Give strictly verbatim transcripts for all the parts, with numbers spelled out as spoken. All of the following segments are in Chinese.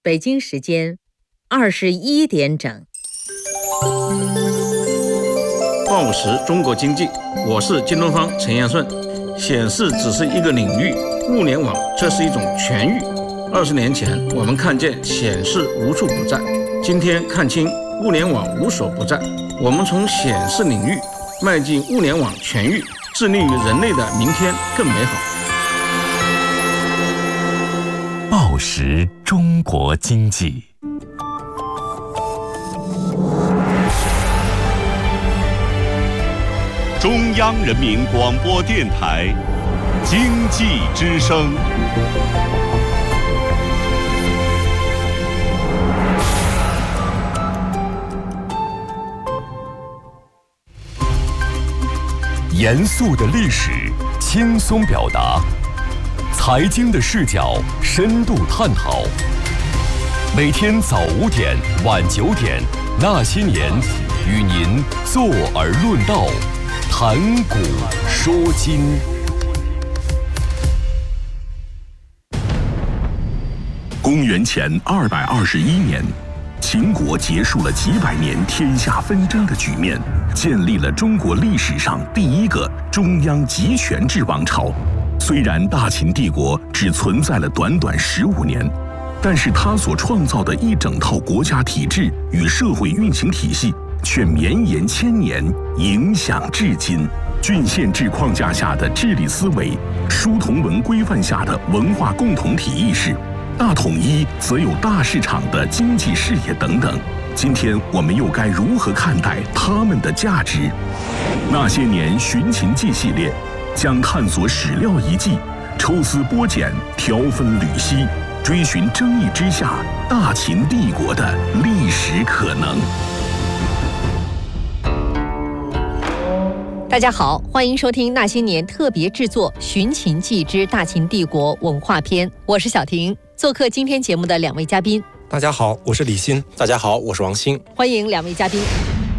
北京时间二十一点整。 报时中国经济，我是金东方陈彦顺。显示只是一个领域，物联网这是一种全域。二十年前，我们看见显示无处不在，今天看清物联网无所不在。我们从显示领域迈进物联网全域，致力于人类的明天更美好。 报时中国经济。 中央人民广播电台经济之声。 严肃的历史，轻松表达；财经的视角，深度探讨。每天早五点、晚九点，那些年，与您坐而论道。谈古说今。 公元前二百二十一年，秦国结束了几百年天下纷争的局面，建立了中国历史上第一个中央集权制王朝。虽然大秦帝国只存在了短短十五年，但是它所创造的一整套国家体制与社会运行体系却绵延千年，影响至今。郡县制框架下的治理思维，书同文规范下的文化共同体意识，大统一则有大市场的经济视野等等。今天我们又该如何看待它们的价值？那些年寻秦记系列将探索史料遗迹，抽丝剥茧，条分缕析，追寻争议之下大秦帝国的历史可能。 大家好，欢迎收听那些年特别制作《寻秦记之大秦帝国文化篇》，我是小婷。做客今天节目的两位嘉宾， 大家好，我是李欣。 大家好，我是王鑫。 欢迎两位嘉宾。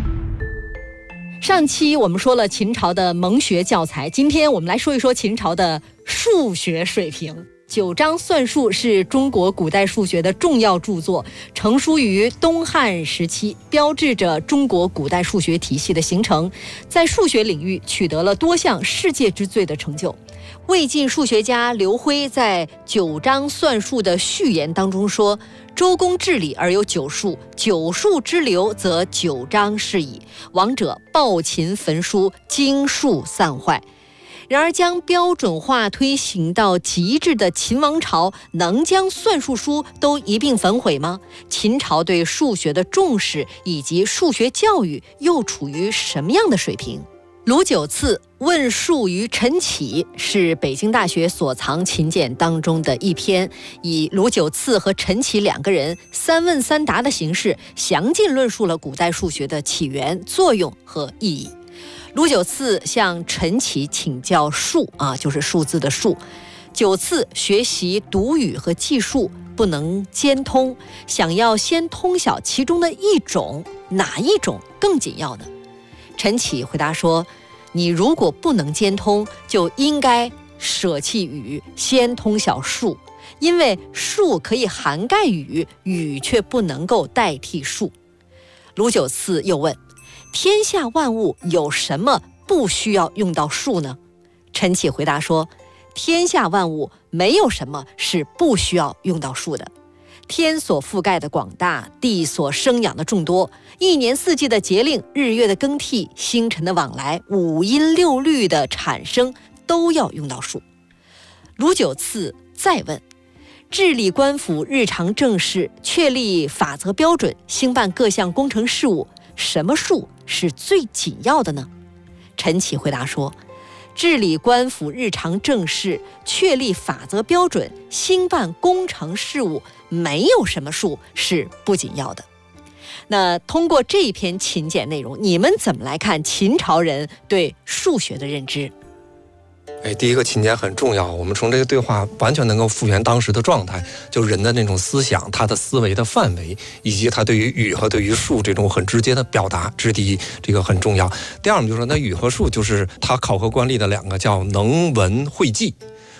上期我们说了秦朝的蒙学教材，今天我们来说一说秦朝的数学水平。九章算术是中国古代数学的重要著作，成书于东汉时期，标志着中国古代数学体系的形成，在数学领域取得了多项世界之最的成就。魏晋数学家刘晖在九章算术的序言当中说：周公治理而有九术，九术之流则九章是矣。王者暴秦焚书，经术散坏。然而将标准化推行到极致的秦王朝，能将算术书都一并焚毁吗？秦朝对数学的重视以及数学教育又处于什么样的水平？卢九次问术于陈启是北京大学所藏秦简当中的一篇，以卢九次和陈启两个人三问三答的形式，详尽论述了古代数学的起源、作用和意义。卢九次向陈启请教数啊，就是数字的数。九次学习读语和记数不能兼通，想要先通晓其中的一种，哪一种更紧要呢？陈启回答说：你如果不能兼通，就应该舍弃语，先通晓数，因为数可以涵盖语，语却不能够代替数。卢九次又问：天下万物有什么不需要用到数呢？陈启回答说：天下万物没有什么是不需要用到数的。天所覆盖的广大，地所生养的众多，一年四季的节令，日月的更替，星辰的往来，五音六律的产生，都要用到数。卢九次再问：治理官府日常政事，确立法则标准，兴办各项工程事务，什么数是最紧要的呢？陈启回答说：治理官府日常政事，确立法则标准，兴办工程事务，没有什么数是不紧要的。那通过这一篇秦简内容，你们怎么来看秦朝人对数学的认知？ 哎，第一个秦简很重要，我们从这个对话完全能够复原当时的状态，就人的那种思想，他的思维的范围，以及他对于语和对于数这种很直接的表达，这是第一，这个很重要。第二，我们就说那语和数就是他考核官吏的两个叫能文会记。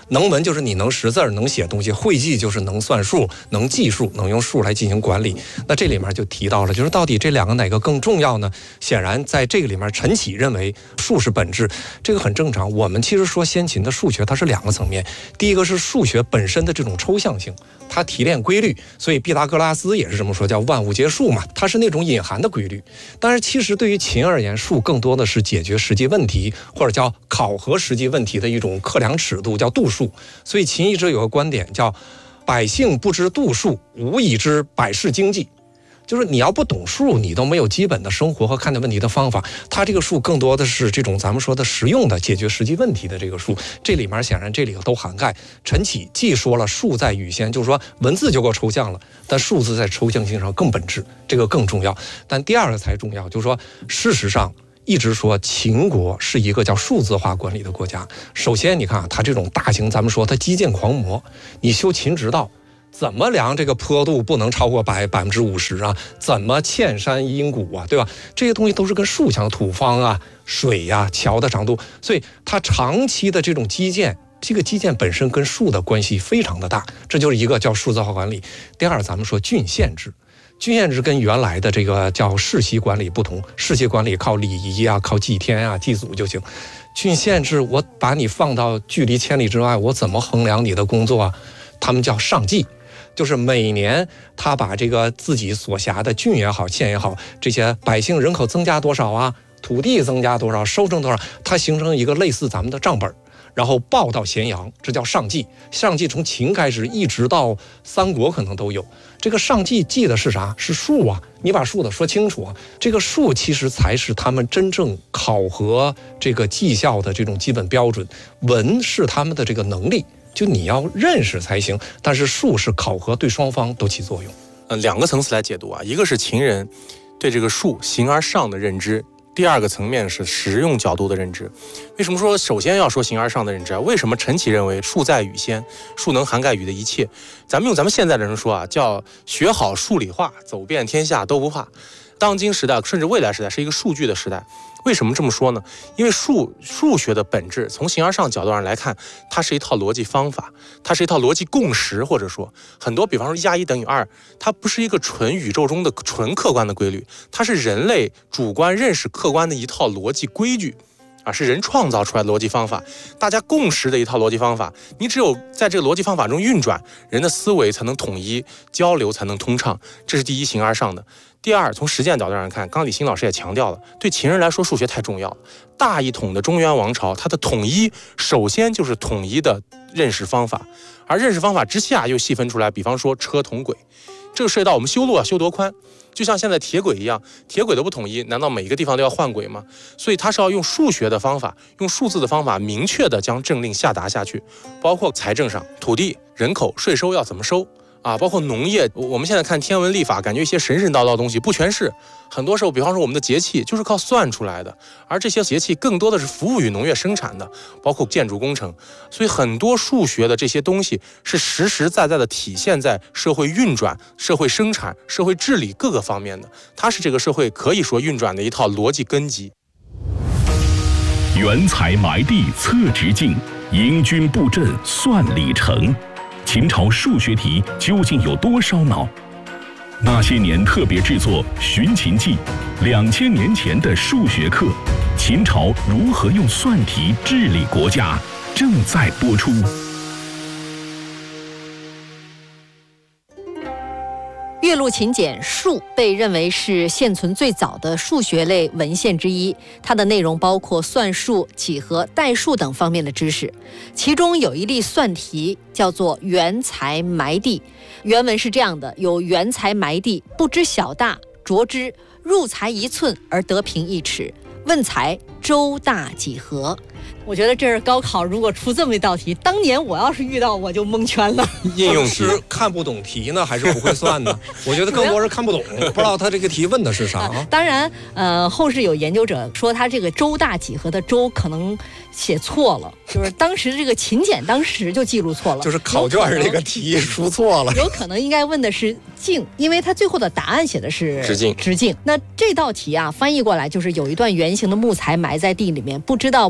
能文就是你能识字能写东西，会计就是能算数能计数，能用数来进行管理。那这里面就提到了，就是到底这两个哪个更重要呢？显然在这个里面，陈启认为数是本质，这个很正常。我们其实说先秦的数学它是两个层面，第一个是数学本身的这种抽象性，它提炼规律，所以毕达哥拉斯也是这么说，叫万物皆数嘛，它是那种隐含的规律。但是其实对于秦而言，数更多的是解决实际问题，或者叫考核实际问题的一种测量尺度，叫度数。所以秦一直有个观点叫百姓不知度数，无以知百世经济。就是你要不懂数，你都没有基本的生活和看待问题的方法。它这个数更多的是这种咱们说的实用的解决实际问题的这个数，这里面显然这里头都涵盖。陈启既说了数在语先，就是说文字就够抽象了，但数字在抽象性上更本质，这个更重要。但第二个才重要，就是说事实上一直说秦国是一个叫数字化管理的国家。首先你看啊，它这种大型咱们说它基建狂魔，你修秦直道怎么量这个坡度不能超过百百分之五十啊？怎么堑山阴谷啊？对吧？这些东西都是跟树相土方啊、水呀、啊、桥的长度，所以它长期的这种基建，这个基建本身跟树的关系非常的大，这就是一个叫数字化管理。第二，咱们说郡县制。郡县制跟原来的这个叫世袭管理不同，世袭管理靠礼仪啊、靠祭天啊、祭祖就行。郡县制，我把你放到距离千里之外，我怎么衡量你的工作啊？他们叫上计。就是每年他把这个自己所辖的郡也好县也好，这些百姓人口增加多少啊，土地增加多少，收成多少，它形成一个类似咱们的账本，然后报到咸阳，这叫上计。上计从秦开始一直到三国可能都有。这个上计记的是啥？是数啊，你把数的说清楚啊。这个数其实才是他们真正考核这个绩效的这种基本标准，文是他们的这个能力，就你要认识才行，但是数是考核，对双方都起作用。 呃，两个层次来解读啊，一个是秦人对这个数形而上的认知，第二个层面是实用角度的认知。为什么说首先要说形而上的认知啊？为什么陈启认为数在语先，数能涵盖语的一切？咱们用咱们现在的人说啊，叫学好数理化，走遍天下都不怕。当今时代甚至未来时代是一个数据的时代。为什么这么说呢？因为数数学的本质，从形而上角度上来看，它是一套逻辑方法，它是一套逻辑共识，或者说很多，比方说一加一等于二，它不是一个纯宇宙中的纯客观的规律，它是人类主观认识客观的一套逻辑规矩。啊，是人创造出来的逻辑方法，大家共识的一套逻辑方法。你只有在这个逻辑方法中运转，人的思维才能统一，交流才能通畅。这是第一，形而上的。第二，从实践角度上看，刚刚李欣老师也强调了，对秦人来说，数学太重要了。大一统的中原王朝，它的统一首先就是统一的认识方法，而认识方法之下又细分出来，比方说车同轨，这个涉及到我们修路啊，修多宽。就像现在铁轨一样，铁轨都不统一，难道每一个地方都要换轨吗？所以它是要用数学的方法，用数字的方法，明确的将政令下达下去，包括财政上，土地、人口、税收要怎么收啊，包括农业。我们现在看天文历法，感觉一些神神叨叨的东西不全是，很多时候，比方说我们的节气就是靠算出来的，而这些节气更多的是服务于农业生产的，包括建筑工程。所以很多数学的这些东西是实实在在的体现在社会运转、社会生产、社会治理各个方面的，它是这个社会可以说运转的一套逻辑根基。 原材埋地测直径，迎军布阵算里程。秦朝数学题究竟有多烧脑？那些年特别制作《寻秦记》，两千年前的数学课，秦朝如何用算题治理国家，正在播出。 岳麓秦简数被认为是现存最早的数学类文献之一，它的内容包括算术、几何、代数等方面的知识。其中有一例算题叫做原材埋地，原文是这样的：有原材埋地，不知小大，着之，入材一寸而得平一尺，问材周大几何。我觉得这是高考如果出这么一道题，当年我要是遇到我就蒙圈了。 应用题是看不懂题呢，还是不会算呢？我觉得更多是看不懂，不知道他这个题问的是啥、啊。 当然，呃，后世有研究者说他这个周大几何的周可能写错了，就是当时这个秦简当时就记录错了， 就是考卷这个题出错了， 有可能应该问的是径，因为他最后的答案写的是直径。 直径。那这道题啊，翻译过来就是有一段圆形的木材埋在地里面，不知道木材的大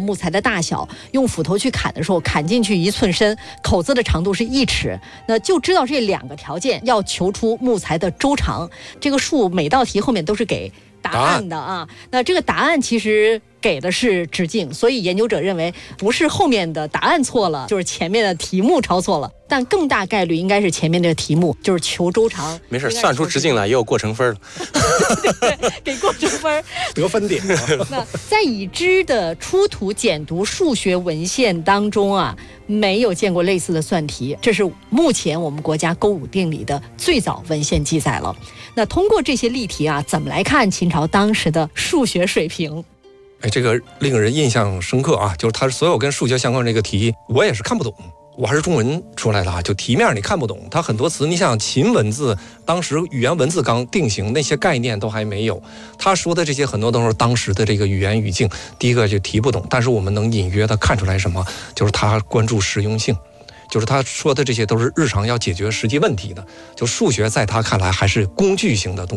大小，用斧头去砍的时候，砍进去一寸深，口子的长度是一尺，那就知道这两个条件要求出木材的周长。这个数每道题后面都是给答案的啊。那这个答案其实给的是直径，所以研究者认为不是后面的答案错了，就是前面的题目抄错了，但更大概率应该是前面的题目，就是求周长。 没事，算出直径来也有过程分了。 对对，给过程分得分点。 那在已知的出土简牍数学文献当中啊，没有见过类似的算题，这是目前我们国家勾股定理的最早文献记载了。那通过这些例题啊，怎么来看秦朝当时的数学水平？ 哎，这个令人印象深刻啊！就是它所有跟数学相关这个题，我也是看不懂。我还是中文出来的啊，就题面你看不懂，它很多词，你想秦文字当时语言文字刚定型，那些概念都还没有。他说的这些很多都是当时的这个语言语境，第一个就题不懂，但是我们能隐约的看出来什么，就是他关注实用性。就是他说的这些都是日常要解决实际问题的，就数学在他看来还是工具型的东西。